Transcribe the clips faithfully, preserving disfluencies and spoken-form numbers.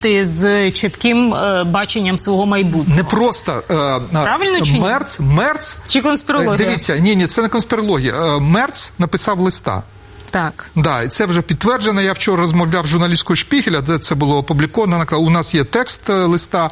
з чітким е, баченням свого майбутнього. Не просто е, Правильно чи ні? Мерц, Мерц... Чи конспірологія? Дивіться, ні, ні, це не конспірологія. Е, Мерц написав листа. Так. Да, і це вже підтверджено. Я вчора розмовляв з журналісткою Шпігеля, де це було опубліковано. У нас є текст листа.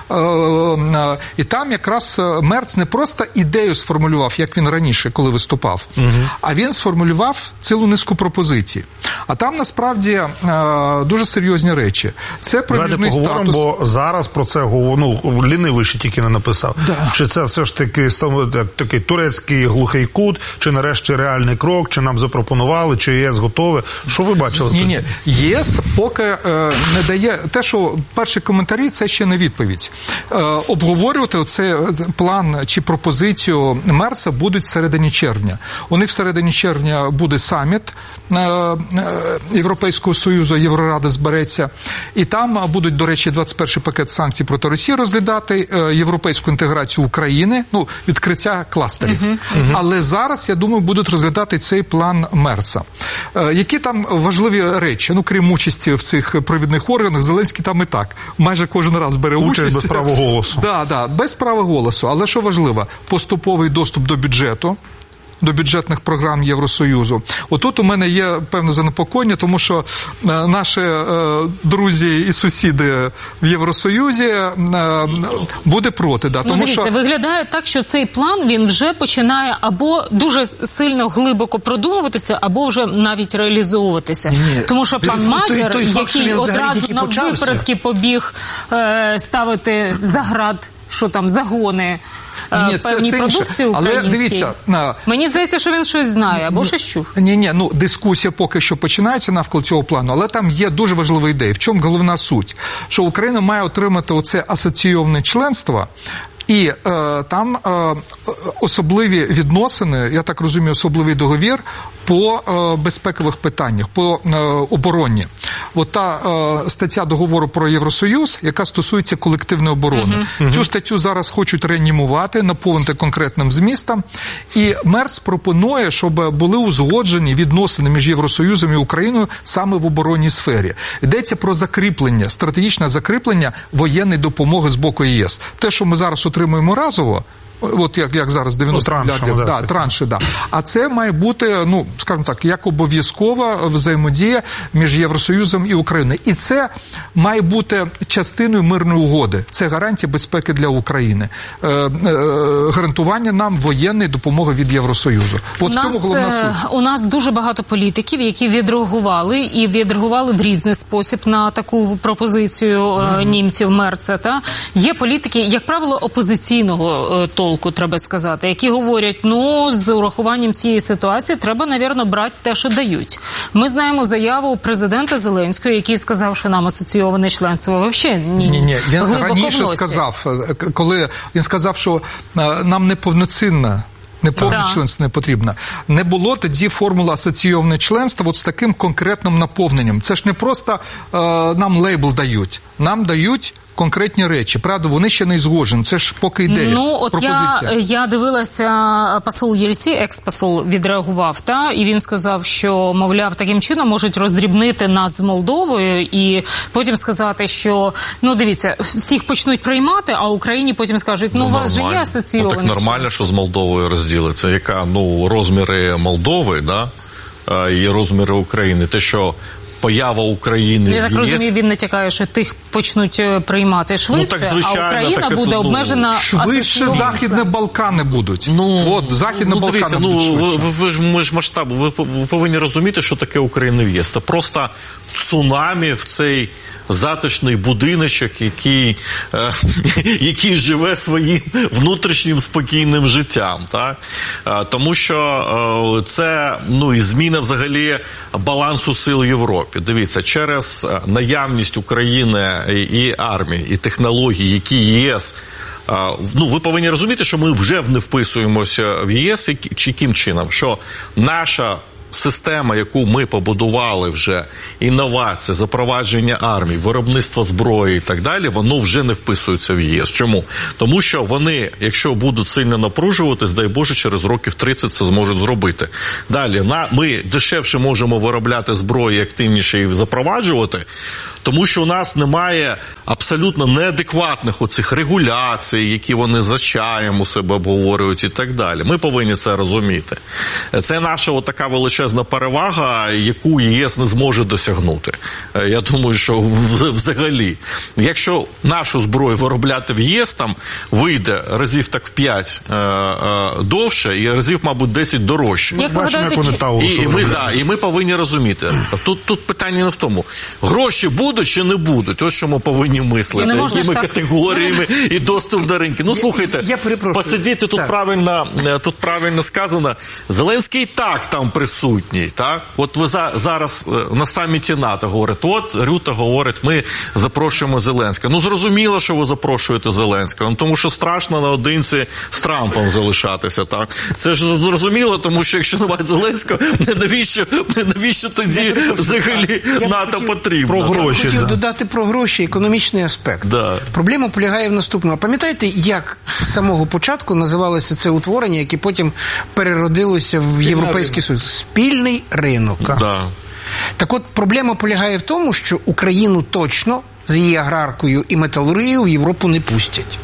І там якраз Мерц не просто ідею сформулював, як він раніше, коли виступав, угу. а він сформулював цілу низку пропозицій. А там, насправді, дуже серйозні речі. Це проміжний статус. Бо зараз про це, ну, лінивий ще тільки не написав. Да. Чи це все ж таки такий турецький глухий кут, чи нарешті реальний крок, чи нам запропонували, чи ЄС готове. Що ви бачили? Ні, ні. ЄС поки е, не дає... Те, що перші коментарі, це ще не відповідь. Е, обговорювати оцей план чи пропозицію Мерца будуть в середині червня. У них в середині червня буде саміт е, е, Європейського Союзу, Єврорада збереться. І там будуть, до речі, двадцять перший пакет санкцій проти Росії розглядати, е, європейську інтеграцію України, ну, відкриття кластерів. Uh-huh. Uh-huh. Але зараз, я думаю, будуть розглядати цей план Мерца. Які там важливі речі? Ну, крім участі в цих провідних органах, Зеленський там і так майже кожен раз бере участь. Участь без права голосу. Да, да, без права голосу. Але що важливо? Поступовий доступ до бюджету, до бюджетних програм Євросоюзу. Отут у мене є певне занепокоєння, тому що е, наші е, друзі і сусіди в Євросоюзі е, буде проти. Да, тому ну, дивіться, що... виглядає так, що цей план, він вже починає або дуже сильно глибоко продумуватися, або вже навіть реалізовуватися. Ні, тому що пан Мазер, той, той який факт, одразу на випередки побіг е, ставити заград, що там, загони, Ні, певні це, це продукції українські. Але дивіться, на... мені здається, що він щось знає, або щось чув. Ні, ні, ну, дискусія поки що починається навколо цього плану, але там є дуже важлива ідея. В чому головна суть? Що Україна має отримати оце асоційоване членство, і е, там е, особливі відносини, я так розумію, особливий договір по е, безпекових питаннях, по е, обороні. От та е, стаття договору про Євросоюз, яка стосується колективної оборони. Uh-huh. Цю статтю зараз хочуть реанімувати, наповнити конкретним змістом. І Мерц пропонує, щоб були узгоджені відносини між Євросоюзом і Україною саме в оборонній сфері. Йдеться про закріплення, стратегічне закріплення воєнної допомоги з боку ЄС. Те, що ми зараз отримуємо разово, от як, як зараз дев'яносто мільярдів, да, транші, да. А це має бути, ну, скажімо так, як обов'язкова взаємодія між Євросоюзом і Україною. І це має бути частиною мирної угоди. Це гарантія безпеки для України. Е, е, гарантування нам воєнної допомоги від Євросоюзу. От в цьому головна суть. У нас дуже багато політиків, які відреагували, і відреагували в різний спосіб на таку пропозицію mm-hmm. німців Мерца. Та? Є політики, як правило, опозиційного толку, треба сказати, які говорять, ну, з урахуванням цієї ситуації треба, навірно, брати те, що дають. Ми знаємо заяву президента Зеленського, який сказав, що нам асоційоване членство взагалі ні, ні, ні. Він раніше сказав, коли він сказав, що нам неповноцінна Неповне да. членство не потрібно. Не було тоді формули асоційоване членство от з таким конкретним наповненням. Це ж не просто е, нам лейбл дають. Нам дають конкретні речі. Правда, вони ще не згоджені. Це ж поки ідея, ну, от пропозиція. Я, я дивилася, посол Єльсі, екс-посол, відреагував, та, і він сказав, що, мовляв, таким чином можуть роздрібнити нас з Молдовою і потім сказати, що, ну, дивіться, всіх почнуть приймати, а Україні потім скажуть, ну, ну у вас же є асоційовані. Ну, так нормально, що з Молдовою розділиться. Яка, ну, розміри Молдови, да, і розміри України. Те, що поява України Я в так ЄС... розумію, він натякає, що тих почнуть приймати швидше, ну, так, а Україна так, буде ну, обмежена швидше Західні Балкани будуть. Ну, От, Західні ну, Балкани дивіться, будуть ну, швидше. Ви, ви ж, ми ж масштаб, ви, ви повинні розуміти, що таке Україна в ЄС. Це просто цунамі в цей затишний будиночок, який, е, який живе своїм внутрішнім спокійним життям. Так? Е, тому що е, це, ну, і зміна взагалі балансу сил в Європі. Дивіться, через наявність України і, і армії, і технологій, які ЄС, е, ну, ви повинні розуміти, що ми вже не вписуємося в ЄС, чи яким чином, що наша система, яку ми побудували вже, інновації, запровадження армії, виробництво зброї і так далі, воно вже не вписується в ЄС. Чому? Тому що вони, якщо будуть сильно напружуватись, дай Боже, через років тридцять це зможуть зробити. Далі, на, ми дешевше можемо виробляти зброю, активніше її запроваджувати, тому що у нас немає абсолютно неадекватних оцих регуляцій, які вони за чаєм у себе обговорюють і так далі. Ми повинні це розуміти. Це наша от така величезна перевага, яку ЄС не зможе досягнути. Я думаю, що взагалі, якщо нашу зброю виробляти в ЄС, там вийде разів так в п'ять е, е, довше і разів, мабуть, десять дорожче. Як Бачимо, як вони Таурус І, і, ми, да, і ми повинні розуміти. Тут, тут питання не в тому. Гроші будуть чи не будуть? Ось що ми повинні мислити. Якими так... категоріями і доступ до ринку. Ну, слухайте, я, я посидіти, тут правильно, тут правильно сказано, Зеленський і так там присутній. Так? От ви за, зараз на саміті НАТО говорите, от Рюта говорить, ми запрошуємо Зеленського. Ну, зрозуміло, що ви запрошуєте Зеленського, ну, тому що страшно наодинці з Трампом залишатися. Так? Це ж зрозуміло, тому що якщо немає Зеленського, навіщо, навіщо тоді взагалі я НАТО хотів, потрібно? Про гроші, я хотів да. додати про гроші, економічний аспект. Да. Проблема полягає в наступному. Пам'ятаєте, як з самого початку називалося це утворення, яке потім переродилося в Спільний Європейський ринок. Союз? Спільний ринок. Да. Так от, проблема полягає в тому, що Україну точно з її аграркою і металургією в Європу не пустять.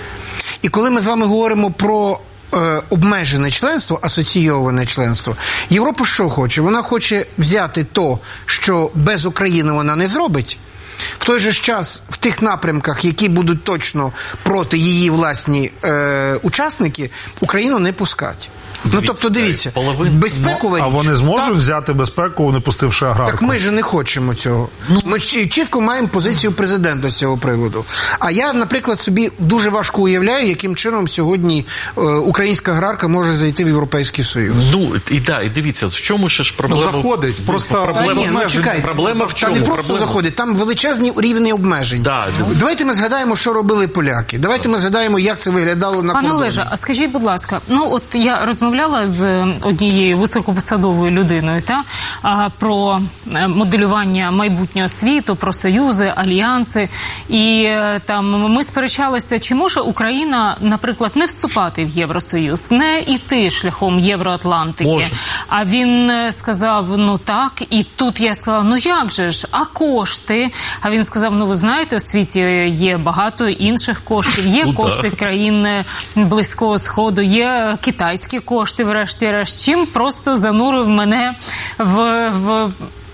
І коли ми з вами говоримо про е, обмежене членство, асоційоване членство, Європа що хоче? Вона хоче взяти то, що без України вона не зробить, в той же ж час в тих напрямках, які будуть точно проти її власні е, учасники, Україну не пускать. Ну, тобто, дивіться, безпекова... А вони зможуть так, взяти безпеку, не пустивши аграрку? Так ми ж не хочемо цього. Ми чітко маємо позицію президента з цього приводу. А я, наприклад, собі дуже важко уявляю, яким чином сьогодні е, українська аграрка може зайти в Європейський Союз. Ну, і да, і дивіться, в чому ще ж проблема? Ну, заходить, просто Та ні, ну, чекайте, проблема в чому? Там не просто Проблема... заходить, там величезні рівні обмежень. Да, Давайте ми згадаємо, що робили поляки. Давайте ми згадаємо, як це виглядало на Пане кордоні. Олеже, а скажіть, будь ласка, ну от я розмовляла з однією високопосадовою людиною та а, про моделювання майбутнього світу, про союзи, альянси, і там ми сперечалися, чи може Україна, наприклад, не вступати в Євросоюз, не йти шляхом Євроатлантики. Може. А він сказав, ну так, і тут я сказала, ну як же ж, а кошти? А він сказав, ну ви знаєте, у світі є багато інших коштів, є ну, кошти да. країн Близького Сходу, є китайські кошти, врешті-решт, чим просто занурив мене в, в,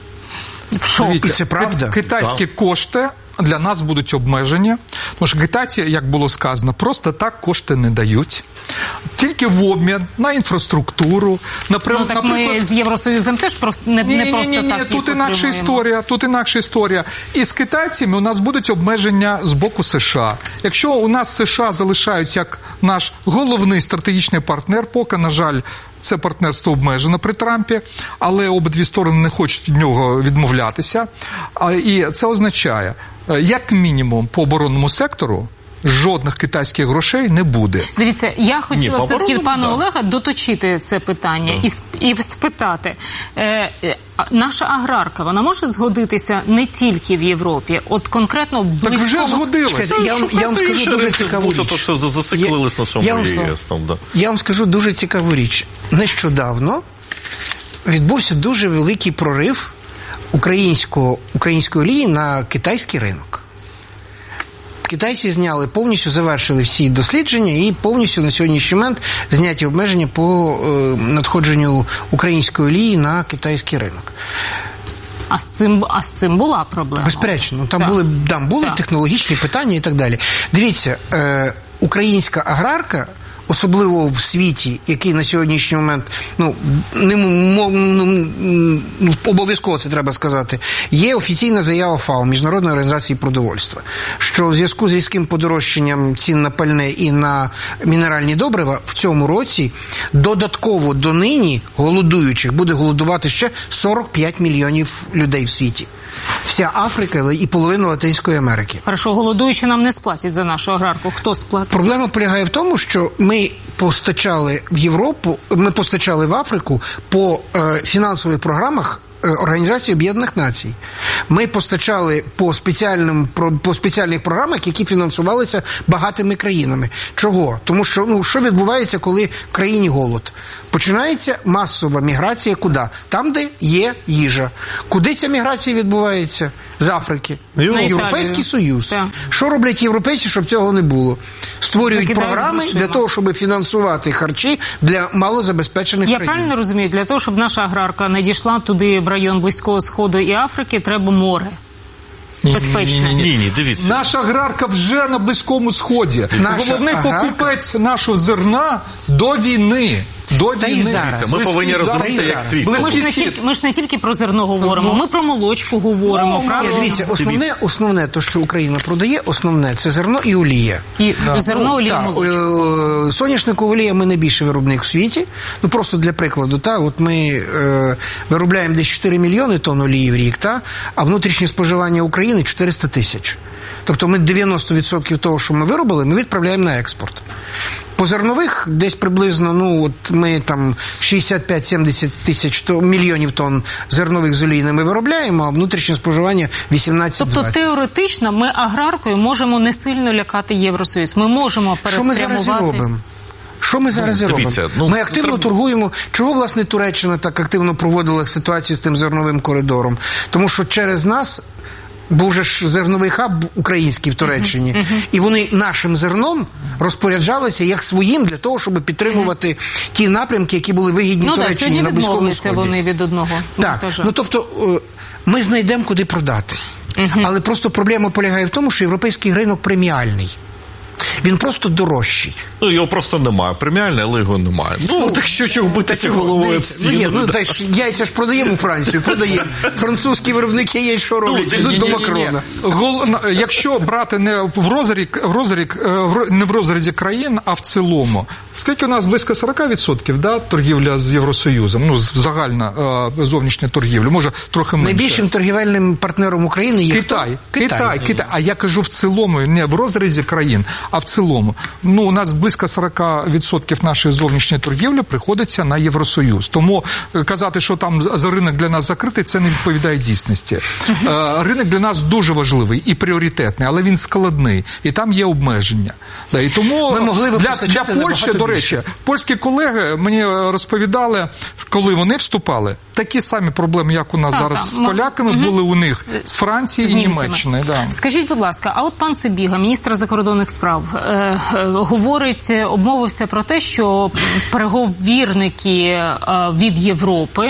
в шок. І це правда? Китайські Так. кошти для нас будуть обмежені, тому що китайці, як було сказано, просто так кошти не дають. Тільки в обмін на інфраструктуру. Наприклад, Ну так наприклад, ми з Євросоюзом теж просто не, ні, не ні, просто ні, ні, так ні, їх тут інакша отримуємо. історія, тут інакша історія. І з китайцями у нас будуть обмеження з боку США. Якщо у нас США залишаються як наш головний стратегічний партнер, поки, на жаль, це партнерство обмежено при Трампі, але обидві сторони не хочуть від нього відмовлятися. І це означає, як мінімум по оборонному сектору, жодних китайських грошей не буде. Дивіться, я хотіла Ні, все-таки по-оборонному, пана да. Олега доточити це питання і, сп- і спитати. Е, е, наша аграрка, вона може згодитися не тільки в Європі, от конкретно в Так вже близькому... згодилась. Чекайте, я вам, я вам скажу дуже цікаву річ. То що зациклились на цьому Я вам, ЄС. Там, да. я вам скажу дуже цікаву річ. Нещодавно відбувся дуже великий прорив українського, української олії на китайський ринок. Китайці зняли, повністю завершили всі дослідження і повністю на сьогоднішній момент зняті обмеження по е, надходженню української олії на китайський ринок. А з цим, а з цим була проблема. Безперечно, там Так. були, там були Так. технологічні питання і так далі. Дивіться, е, українська аграрка, особливо в світі, який на сьогоднішній момент, ну, не м- м- м- обов'язково це треба сказати, є офіційна заява ФАО, Міжнародної організації продовольства, що в зв'язку з різким подорожчанням цін на пальне і на мінеральні добрива в цьому році додатково до нині голодуючих буде голодувати ще сорок п'ять мільйонів людей в світі. Вся Африка і половина Латинської Америки. Хорошо, голодуючи нам не сплатять за нашу аграрку. Хто сплатить? Проблема полягає в тому, що ми постачали в Європу, ми постачали в Африку по е, фінансових програмах Організації Об'єднаних Націй. Ми постачали по спеціальним по спеціальних програмах, які фінансувалися багатими країнами. Чого? Тому що, ну, що відбувається, коли в країні голод? Починається масова міграція куди? Там, де є їжа. Куди ця міграція відбувається? З Африки. Європейський Союз. Так. Що роблять європейці, щоб цього не було? Створюють Закидають програми грошима. Для того, щоб фінансувати харчі для малозабезпечених Я країн. Я правильно розумію, для того, щоб наша аграрка не дійшла туди, в район Близького Сходу і Африки, треба море. Безпечне. Ні, ні, ні, дивіться. Наша аграрка вже на Близькому Сході. Наша Головний аграрка... покупець нашого зерна до війни. До Та війни. зараз. Ми повинні розуміти, як світ. Ми ж, не тільки, ми ж не тільки про зерно говоримо, ну, ми про молочку говоримо. Ну, правда? Ні, дивіться, основне, дивіться. основне, то, що Україна продає, основне, це зерно і олія. І да. зерно, ну, олія, та, молочка. Соняшникова олія ми найбільший виробник в світі. Ну, просто для прикладу, та, от ми е, виробляємо десь чотири мільйони тонн олії в рік, та, а внутрішнє споживання України чотириста тисяч. Тобто ми дев'яносто відсотків того, що ми виробили, ми відправляємо на експорт. По зернових десь приблизно, ну, от ми там шістдесят п'ять - сімдесят тисяч то, мільйонів тонн зернових з олійними виробляємо, а внутрішнє споживання вісімнадцять - двадцять. Тобто теоретично ми аграркою можемо не сильно лякати Євросоюз. Ми можемо переспрямувати. Що ми зараз і робимо? Що ми зараз і робимо? Ну, ми активно треба... торгуємо. Чого, власне, Туреччина так активно проводила ситуацію з тим зерновим коридором? Тому що через нас був же ж зерновий хаб український в Туреччині, uh-huh. Uh-huh. і вони нашим зерном розпоряджалися як своїм для того, щоб підтримувати uh-huh. ті напрямки, які були вигідні ну, Туреччині да, на Близькому Сході. Вони від одного так. монтажа. Ну, тобто, ми знайдемо, куди продати. Uh-huh. Але просто проблема полягає в тому, що європейський ринок преміальний. Він просто дорожчий. Ну, його просто немає. Преміальний, але його немає. Ну, ну так що, чого битися головою в стіну? Ну, є, ну, так, яйця ж продаємо у Францію, продаємо. Французькі виробники яєць що роблять? Йдуть до Макрона. Гол, якщо брати не в розріз, в розріз, не в розрізі країн, а в цілому, скільки у нас близько сорок відсотків, да, торгівля з Євросоюзом, ну, загальна е, зовнішня торгівля, може трохи менше. Найбільшим торгівельним партнером України є Китай. хто? Китай. Китай. Китай. А я кажу в цілому, не в розрізі країн, а в цілому. Ну, у нас близько сорок відсотків нашої зовнішньої торгівлі приходиться на Євросоюз. Тому казати, що там ринок для нас закритий, це не відповідає дійсності. Uh-huh. Ринок для нас дуже важливий і пріоритетний, але він складний. І там є обмеження. Да, і тому Ми могли б для, для Польщі, до речі, польські колеги мені розповідали, коли вони вступали, такі самі проблеми, як у нас а, зараз так. з поляками, uh-huh. були у них з Франції з і Німеччини. Да. Скажіть, будь ласка, а от пан Сибіга, міністр закордонних справ, е, говорить, обмовився про те, що переговірники е, від Європи,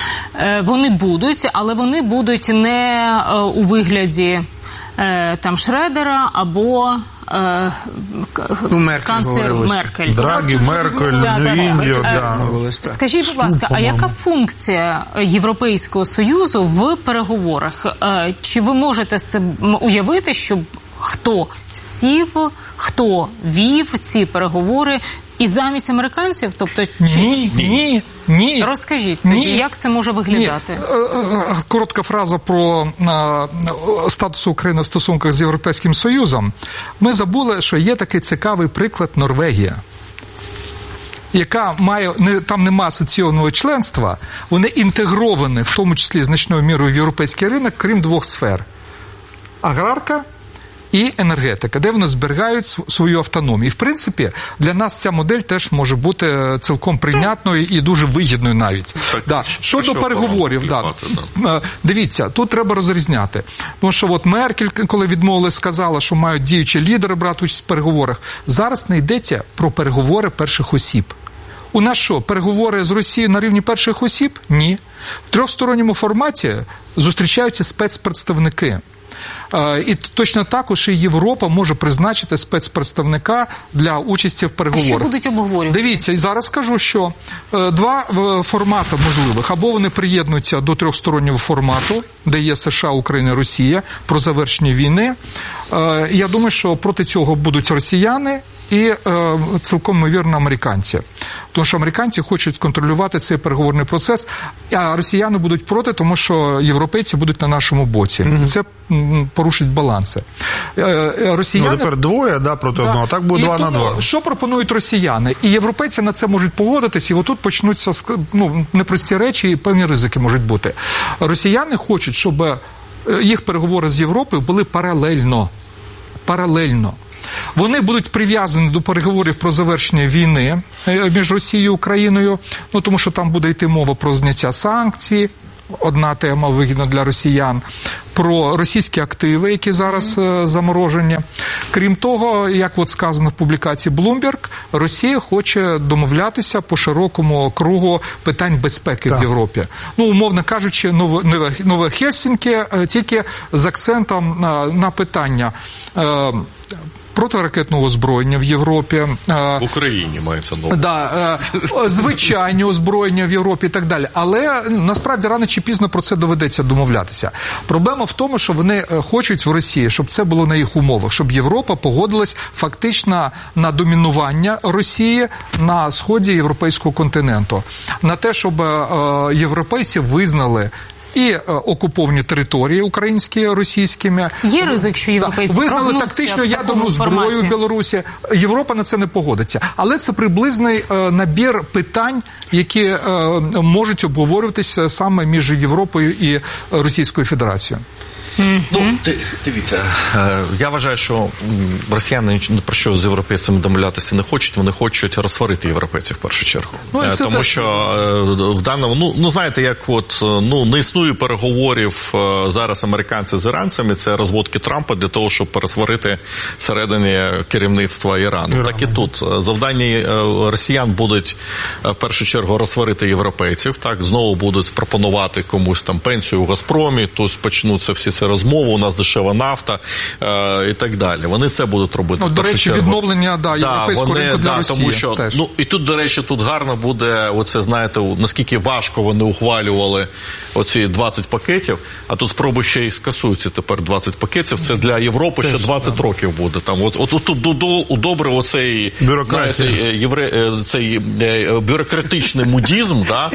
е, вони будуть, але вони будуть не е, у вигляді е, там Шредера або е, ну, Меркель канцлер Меркель. Драгі, Меркель, да, Звіндіо. Да, да. Скажіть, будь ласка, а яка функція Європейського Союзу в переговорах? Е, чи ви можете уявити, що хто сів, хто вів ці переговори і замість американців? Тобто, чи... Ні, ні, ні. Розкажіть тоді, ні. як це може виглядати? Ні. Коротка фраза про статус України в стосунках з Європейським Союзом. Ми забули, що є такий цікавий приклад Норвегія, яка має, не, там нема асоційованого членства, вони інтегровані, в тому числі значною мірою в європейський ринок, крім двох сфер. Аграрка і енергетика, де вони зберігають свою автономію. І, в принципі, для нас ця модель теж може бути цілком прийнятною і дуже вигідною навіть. Так, да. Щодо переговорів, да. Да. Дивіться, тут треба розрізняти. Тому що от Меркель, коли відмовили, сказала, що мають діючі лідери брати участь в переговорах. Зараз не йдеться про переговори перших осіб. У нас що, переговори з Росією на рівні перших осіб? Ні. В трьохсторонньому форматі зустрічаються спецпредставники. І точно також і Європа може призначити спецпредставника для участі в переговорах. А що будуть обговорювати? Дивіться, і зараз скажу, що два формати можливих. Або вони приєднуються до трьохстороннього формату, де є США, Україна, Росія, про завершення війни. Я думаю, що проти цього будуть росіяни і цілком ймовірно американці. Тому що американці хочуть контролювати цей переговорний процес, а росіяни будуть проти, тому що європейці будуть на нашому боці. Mm-hmm. Це порушить баланси. Росіяни... Ну, тепер двоє, да, проти да. одного, так буде два на два. Що пропонують росіяни? І європейці на це можуть погодитись, і отут почнуться ну, непрості речі, і певні ризики можуть бути. Росіяни хочуть, щоб їх переговори з Європою були паралельно. Паралельно. Вони будуть прив'язані до переговорів про завершення війни між Росією і Україною, ну, тому що там буде йти мова про зняття санкцій, одна тема вигідна для росіян, про російські активи, які зараз mm. заморожені. Крім того, як от сказано в публікації Bloomberg, Росія хоче домовлятися по широкому кругу питань безпеки так. в Європі. Ну, умовно кажучи, нове, нове, нове Хельсінкі, тільки з акцентом на, на питання е, протиракетного озброєння в Європі. В Україні мається нове. Да, звичайні озброєння в Європі і так далі. Але насправді рано чи пізно про це доведеться домовлятися. Проблема в тому, що вони хочуть в Росії, щоб це було на їх умовах, щоб Європа погодилась фактично на домінування Росії на сході європейського континенту. На те, щоб європейці визнали і е, окуповані території українські, російськими. Є ризик, що європейці визнали тактичну ядерну зброю в Білорусі. Європа на це не погодиться. Але це приблизний е, набір питань, які е, можуть обговорюватися саме між Європою і Російською Федерацією. Mm-hmm. Ну, дивіться, я вважаю, що росіяни ні про що з європейцями домовлятися не хочуть, вони хочуть розсварити європейців в першу чергу. Ну, тому так. що в даному, ну, ну знаєте, як от, ну, не існує переговорів зараз американців з іранцями, це розводки Трампа для того, щоб пересварити всередині керівництва Ірану. Іран. Так і тут. Завдання росіян будуть в першу чергу розсварити європейців, так, знову будуть пропонувати комусь там пенсію у Газпромі, тобто почнуться всі це розмови, у нас дешева нафта е, і так далі. Вони це будуть робити. Ну, до речі, чергу. відновлення да, європейського да, ринку для да, Росії. Тому що, теж. ну, і тут, до речі, тут гарно буде, оце, знаєте, наскільки важко вони ухвалювали оці двадцять пакетів, а тут спроби ще й скасуються тепер двадцять пакетів. Це для Європи теж, ще двадцять да. років буде. Там, от, от, от тут добре оцей, знаєте, євре, цей бюрократичний мудізм, да,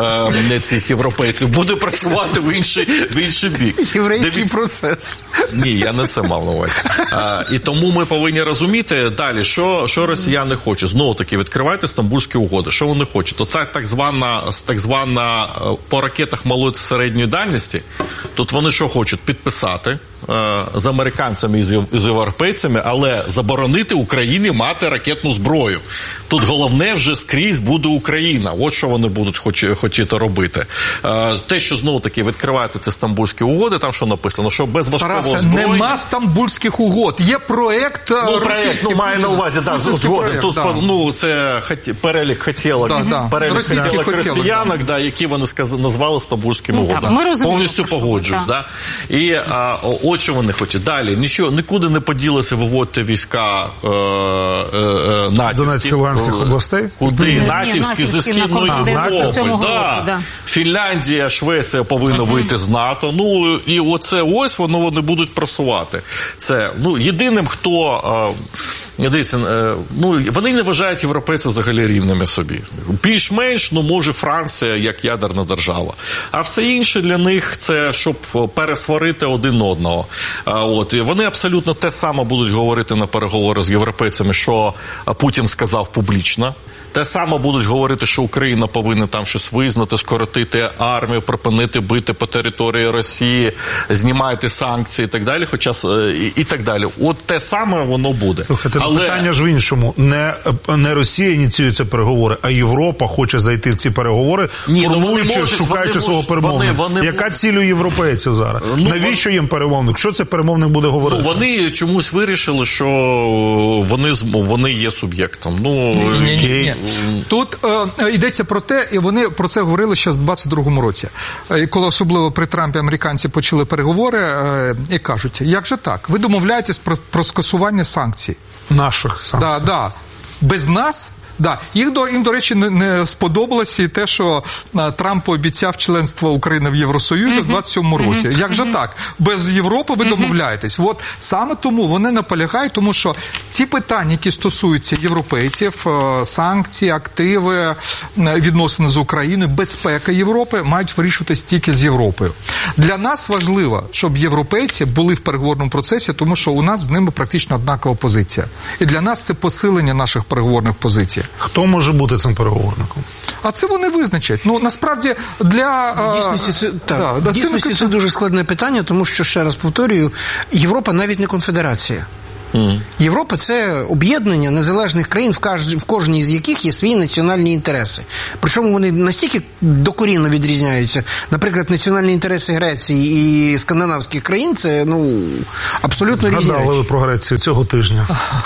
е, цих європейців буде працювати в інший, в інший бік. Єврейський процес. Ні, я не це мав на увазі. А, і тому ми повинні розуміти далі, що, що росіяни хочуть. Знову таки, відкривайте Стамбульські угоди. Що вони хочуть? Оце так звана, так звана по ракетах малої та середньої дальності. Тут вони що хочуть? Підписати е, з американцями і з, з європейцями, але заборонити Україні мати ракетну зброю. Тут головне вже скрізь буде Україна. От що вони будуть хоч, хотіти робити. Е, те, що знову таки відкриваєте ці Стамбульські угоди, там що написано, що без важкого Тарасе, озброєння... нема Стамбульських угод. Є проєкт ну, проєкт, ну, має на увазі, да, згоден. Тут, да. ну, це хот... перелік хотілок, да, да. перелік хотілок росіянок, да, які вони сказ... назвали Стамбульськими ну, угодами. Повністю погоджуюсь, да. І а, от що вони хочуть. Далі, нічого, нікуди не поділися виводити війська е, е, е, натівські. Донецьких, Луганських областей? Куди? Ні, натівські, зі східної Європи. Да. Да. Фінляндія, Швеція повинна вийти з НАТО. Ну, і оце ось воно вони будуть просувати. Це, ну, єдиним, хто... Е, дивіться, е, ну, вони не вважають європейців взагалі рівними собі. Більш-менш, ну, може, Франція як ядерна держава. А все інше для них це, щоб пересварити один одного. А, от, і вони абсолютно те саме будуть говорити на переговори з європейцями, що Путін сказав публічно. Те саме будуть говорити, що Україна повинна там щось визнати, скоротити армію, припинити бити по території Росії, знімати санкції і так далі, хоча і, і так далі. От те саме воно буде. Слухайте, але питання ж в іншому. Не, не Росія ініціює ці переговори, а Європа хоче зайти в ці переговори, Ні, формуючи, можуть, шукаючи свого перемовника. Вони, вони... Яка ціль у європейців зараз? Ну, Навіщо їм перемовник? Що це перемовник буде говорити? Ну, вони чомусь вирішили, що вони, вони є суб'єктом. Ну, ні, ні, ні, ні. Тут е, йдеться про те, і вони про це говорили ще в двадцять другому році, е, коли особливо при Трампі американці почали переговори е, і кажуть, як же так, ви домовляєтесь про, про скасування санкцій. Наших санкцій. Да, да. Без нас Да. Їх, до, їм, до речі, не, не сподобалося і те, що а, Трамп пообіцяв членство України в Євросоюзі uh-huh. в двадцять сьомому році. Uh-huh. Як же uh-huh. так? Без Європи ви uh-huh. домовляєтесь. От саме тому вони наполягають, тому що ті питання, які стосуються європейців, санкції, активи, відносини з Україною, безпека Європи, мають вирішуватись тільки з Європою. Для нас важливо, щоб європейці були в переговорному процесі, тому що у нас з ними практично однакова позиція. І для нас це посилення наших переговорних позицій. Хто може бути цим переговорником? А це вони визначать. Ну, насправді, для... В дійсності, це, так, да, в да, дійсності це, це дуже складне питання, тому що, ще раз повторюю, Європа навіть не конфедерація. Mm. Європа – це об'єднання незалежних країн, в, каж... в кожній з яких є свої національні інтереси. Причому вони настільки докорінно відрізняються. Наприклад, національні інтереси Греції і скандинавських країн – це, ну, абсолютно різні. Згадали ви про Грецію цього тижня.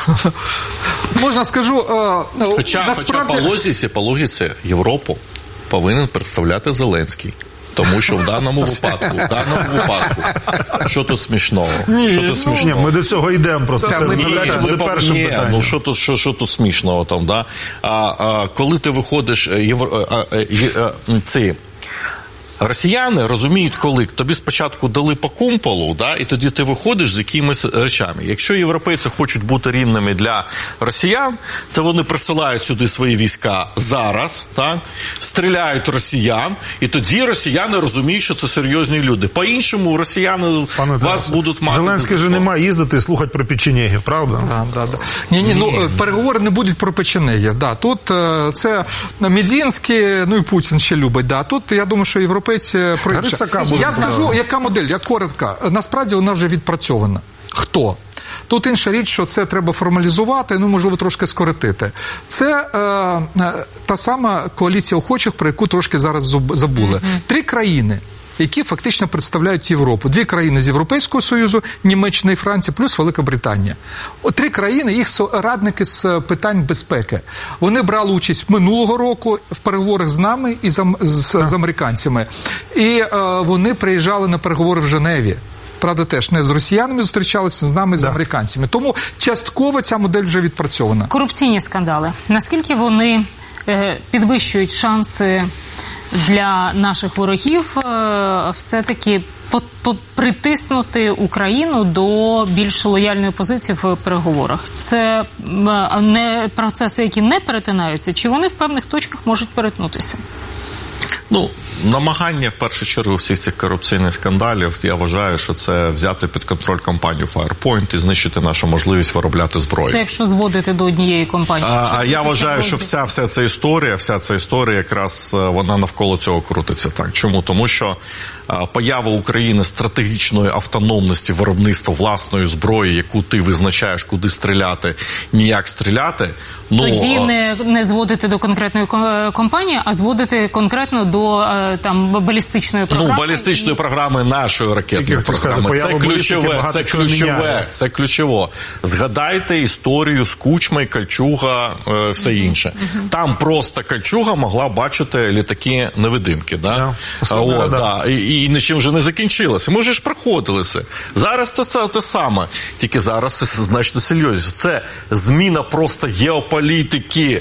Можна скажу, Хоча, насправді... хоча по логіці, по логіці Європу повинен представляти Зеленський. Тому що в даному випадку, в даному випадку, що тут смішного? Ні, що тут смішного? Ні, ми до цього йдемо просто. Та, це ні, ми, буде першим ні, питанням. Ну, що тут, що, що тут смішного там, да? А, а, коли ти виходиш, євро, а, а, а, ці... Росіяни розуміють, коли тобі спочатку дали по кумполу, да, і тоді ти виходиш з якимись речами. Якщо європейці хочуть бути рівними для росіян, це вони присилають сюди свої війська зараз, так, стріляють росіян, і тоді росіяни розуміють, що це серйозні люди. По-іншому росіяни Пане вас Тарас, будуть мати... Зеленський же не має їздити і слухати про печенегів, правда? Да, да, да. Ні, ні, ну, переговори не будуть про печенегів. Да. Тут це Мединський, ну і Путін ще любить. Да. Тут, я думаю, що європейці Я скажу, яка модель, як коротка. Насправді вона вже відпрацьована. Хто? Тут інша річ, що це треба формалізувати, ну, можливо, трошки скоротити. Це е, та сама коаліція охочих, про яку трошки зараз забули. Mm-hmm. Три країни, які фактично представляють Європу. Дві країни з Європейського Союзу, Німеччина і Франція, плюс Велика Британія. О, три країни, їх радники з питань безпеки. Вони брали участь минулого року в переговорах з нами і з, з, з американцями. І е, вони приїжджали на переговори в Женеві. Правда, теж не з росіянами зустрічалися, з нами, да. з американцями. Тому частково ця модель вже відпрацьована. Корупційні скандали. Наскільки вони е, підвищують шанси для наших ворогів е, все-таки по, по, притиснути Україну до більш лояльної позиції в переговорах? Це е, не процеси, які не перетинаються, чи вони в певних точках можуть перетнутися? Ну, намагання, в першу чергу, всіх цих корупційних скандалів, я вважаю, що це взяти під контроль компанію Firepoint і знищити нашу можливість виробляти зброю. Це якщо зводити до однієї компанії. А, а я вважаю, що вся, вся ця історія, вся ця історія якраз вона навколо цього крутиться. Так. Чому? Тому що а, поява України стратегічної автономності виробництва власної зброї, яку ти визначаєш, куди стріляти, ніяк стріляти. Ну, тоді не, не зводити до конкретної компанії, а зводити конкретно до там балістичної програми. Ну, балістичної програми нашої ракетної програми. Це ключове, це ключове, це ключово. Згадайте історію з Кучми, Кольчуга, е, все інше. Mm-hmm. Там просто Кольчуга могла бачити літаки-невидимки, да? Yeah. О, да. Да. І, і нічим вже не закінчилося. Ми вже ж проходили це. Зараз це, це те саме, тільки зараз це значно серйозніше. Це зміна просто геополітики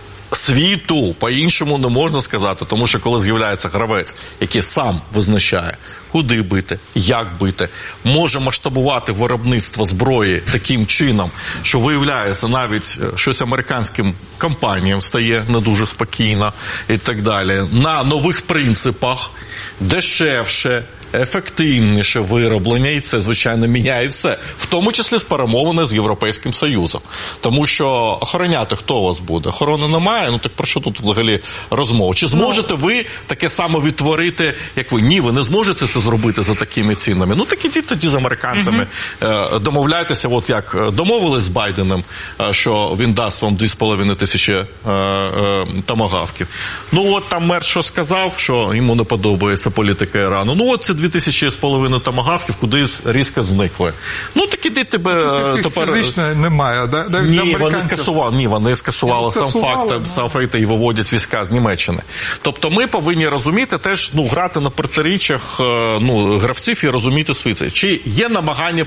світу, по-іншому не можна сказати, тому що коли з'являється гравець, який сам визначає, куди бити, як бити, може масштабувати виробництво зброї таким чином, що виявляється навіть щось американським компаніям стає не дуже спокійно і так далі, на нових принципах, дешевше, ефективніше вироблення, і це, звичайно, міняє все. В тому числі з перемовини з Європейським Союзом. Тому що охороняти хто у вас буде? Охорони немає, ну так про що тут взагалі розмова? Чи зможете ви таке саме відтворити, як ви? Ні, ви не зможете це зробити за такими цінами. Ну так ідіть тоді з американцями. Uh-huh. Домовляйтеся, от як домовились з Байденом, що він дасть вам дві з половиною тисячі е, е, томагавків. Ну от там Мерц що сказав, що йому не подобається політика Ірану. Ну от ці дві тисячі з половиною томагавків кудись різко зникли. Ну, так іди тебе... Тепер... Фізично немає, да? Ні, американців... вони скасували, ні, вони скасували сам факт, ну... сам факт і виводять війська з Німеччини. Тобто ми повинні розуміти теж, ну, грати на протиріччях, ну, гравців і розуміти свої це. Чи є намагання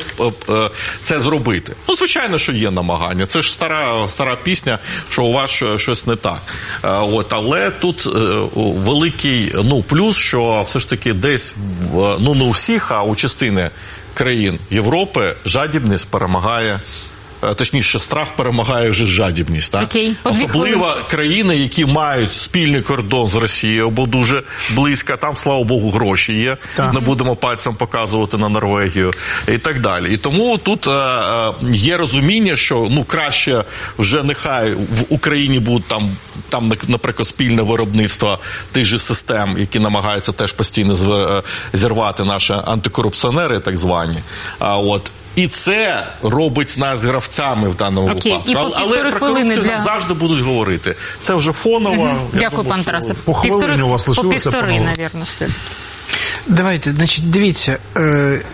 це зробити? Ну, звичайно, що є намагання. Це ж стара, стара пісня, що у вас щось не так. От, але тут великий, ну, плюс, що все ж таки десь, ну, не у всіх, а у частини країн Європи жадібність перемагає, точніше, страх перемагає вже жадібність. Так? Окей. Особливо країни, які мають спільний кордон з Росією, або дуже близько, там, слава Богу, гроші є, так. Не будемо пальцем показувати на Норвегію і так далі. І тому тут е, є розуміння, що, ну, краще вже нехай в Україні будуть там, там, наприклад, спільне виробництво тих же систем, які намагаються теж постійно зірвати наші антикорупціонери, так звані. А от і це робить нас гравцями в даному Окей. випадку. І по Але про корупцію для... завжди будуть говорити. Це вже фоново. Угу. Дякую, пан Тарасе. По хвилині у вас лишилося. По півтори, мабуть, все. Давайте, значить, дивіться. Е,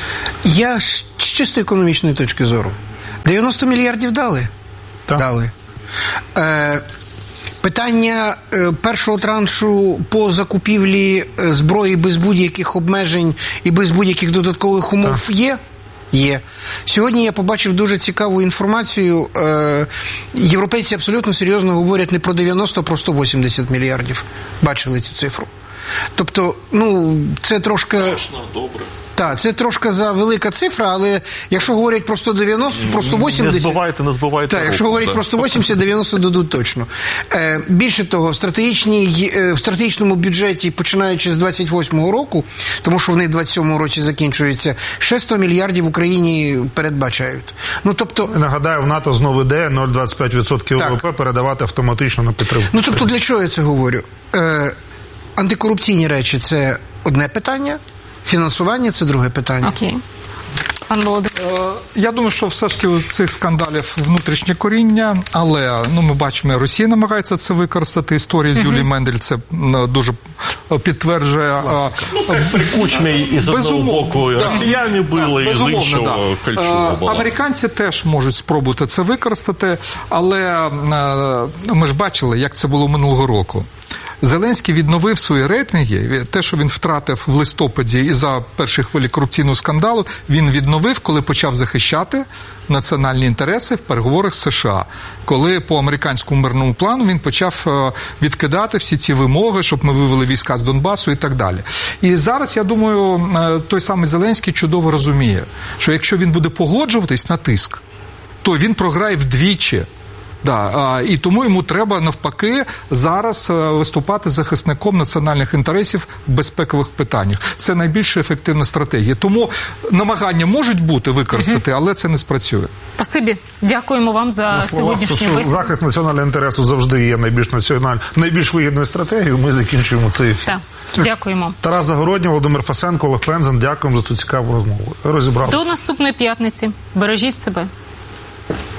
я з чисто економічної точки зору. дев'яносто мільярдів дали? Так. Дали. Е, Питання е, першого траншу по закупівлі е, зброї без будь-яких обмежень і без будь-яких додаткових умов так. є? Є. Сьогодні я побачив дуже цікаву інформацію. Е, європейці абсолютно серйозно говорять не про дев'яносто, а про сто вісімдесят мільярдів. Бачили цю цифру. Тобто, ну, це трошки... Страшно, добре. Так, це трошки за велика цифра, але якщо говорять про сто дев'яносто, про сто вісімдесят... Не збивайте, не збивайте. Так, якщо говорять про сто вісімдесят, дев'яносто дадуть точно. Е, більше того, в, стратегічній, е, в стратегічному бюджеті, починаючи з двадцять восьмого року, тому що вони в двадцять сьомому році закінчуються, ще сто мільярдів Україні передбачають. Ну, тобто... Нагадаю, в НАТО знову ідея нуль цілих двадцять п'ять відсотка ВВП передавати автоматично на підтримку. Ну, тобто, для чого я це говорю? Е, антикорупційні речі – це одне питання, фінансування – це друге питання. Окей. Пан Володимир. Я думаю, що все ж таки у цих скандалів внутрішнє коріння, але, ну, ми бачимо, Росія намагається це використати. Історія з uh-huh. Юлією Мендель це дуже підтверджує. Ну, так, при Кучмі із одного боку да. росіяни били, да, і з іншого да. Кольчуга була. Американці теж можуть спробувати це використати, але ми ж бачили, як це було минулого року. Зеленський відновив свої рейтинги, те, що він втратив в листопаді із-за першої хвилі корупційного скандалу, він відновив, коли почав захищати національні інтереси в переговорах з США. Коли по американському мирному плану він почав відкидати всі ці вимоги, щоб ми вивели війська з Донбасу і так далі. І зараз, я думаю, той самий Зеленський чудово розуміє, що якщо він буде погоджуватись на тиск, то він програє вдвічі. Да, і тому йому треба, навпаки, зараз виступати захисником національних інтересів в безпекових питаннях. Це найбільш ефективна стратегія. Тому намагання можуть бути використати, але це не спрацює. Спасибі. Дякуємо вам за сьогоднішню бесіду. Захист національного інтересу завжди є найбільш національ... найбільш вигідною стратегією. Ми закінчуємо цей ефір. Так. Дякуємо. Тарас Загородній, Володимир Фасенко, Олег Пензен. Дякуємо за цю цікаву розмову. Розібрали. До наступної п'ятниці. Бережіть себе.